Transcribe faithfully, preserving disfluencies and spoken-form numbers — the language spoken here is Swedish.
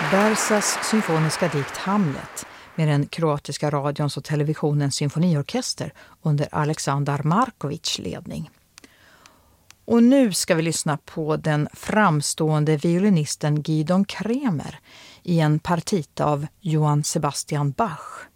Bersas symfoniska dikt Hamlet med den kroatiska radions och televisionens symfoniorkester under Aleksandar Markovics ledning. Och nu ska vi lyssna på den framstående violinisten Gidon Kremer i en partita av Johann Sebastian Bach.